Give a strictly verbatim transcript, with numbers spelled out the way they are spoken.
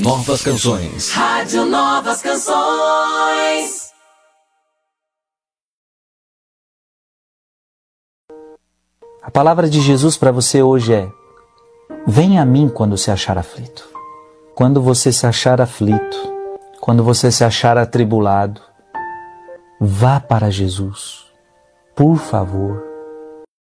Novas Canções. Rádio Novas Canções. A palavra de Jesus para você hoje é: venha a mim quando se achar aflito. Quando você se achar aflito, quando você se achar atribulado, vá para Jesus, por favor.